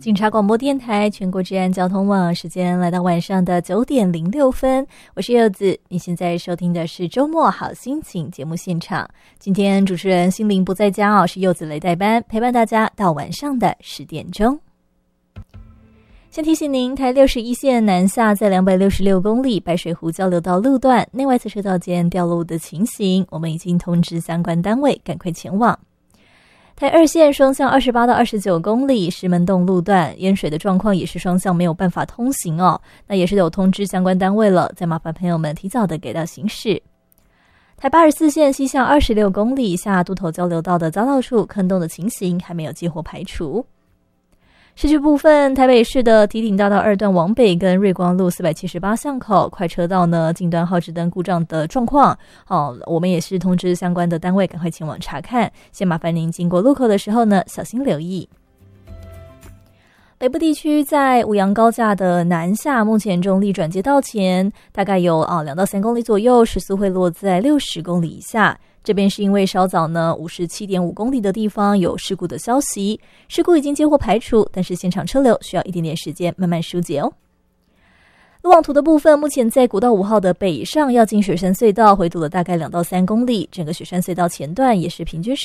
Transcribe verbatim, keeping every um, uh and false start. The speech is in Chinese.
警察广播电台全国治安交通网，时间来到晚上的九点零六分，我是柚子。你现在收听的是周末好心情节目现场。今天主持人心灵不在家哦，是柚子雷代班，陪伴大家到晚上的十点钟。先提醒您，台六十一线南下在两百六十六公里白水湖交流道路段内外侧车道间掉落的情形，我们已经通知相关单位赶快前往。台二线双向二十八到二十九公里石门洞路段淹水的状况也是双向没有办法通行哦，那也是有通知相关单位了，再麻烦朋友们提早的给到行驶。台八十四线西向二十六公里下渡头交流道的匝道处坑洞的情形还没有接获排除。市区部分，台北市的堤顶大道二段往北跟瑞光路四百七十八巷口快车道呢，近端号志灯故障的状况，哦，我们也是通知相关的单位赶快前往查看。先麻烦您经过路口的时候呢，小心留意。北部地区在五羊高架的南下，目前中立转接道前，大概有啊两到三公里左右，时速会落在六十公里以下。这边是因为稍早呢五十七点五公里的地方有事故的消息，事故已经接获排除，但是现场车流需要一点点时间慢慢疏解哦。路网图的部分，目前在国道五号的北上要进雪山隧道，回堵了大概两到三公里，整个雪山隧道前段也是平均